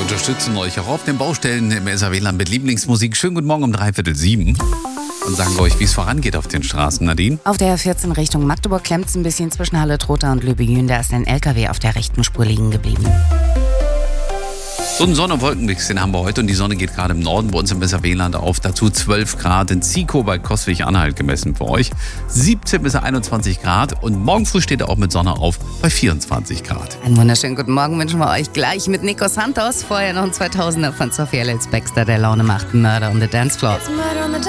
unterstützen euch auch auf den Baustellen im SAW mit Lieblingsmusik. Schönen guten Morgen um 6:45. Und sagen wir euch, wie es vorangeht auf den Straßen, Nadine. Auf der 14 Richtung Magdeburg klemmt es ein bisschen zwischen Halle Trotha und Lübejün. Da ist ein LKW auf der rechten Spur liegen geblieben. So einen Sonne- und Wolkenmix, den haben wir heute und die Sonne geht gerade im Norden bei uns im SAW auf. Dazu 12 Grad in Zico bei Coswig-Anhalt gemessen für euch. 17 bis 21 Grad und morgen früh steht er auch mit Sonne auf bei 24 Grad. Einen wunderschönen guten Morgen wünschen wir euch gleich mit Nico Santos. Vorher noch ein 2000er von Sophia Ellis-Bextor, der Laune macht Murder on the Dance Floor.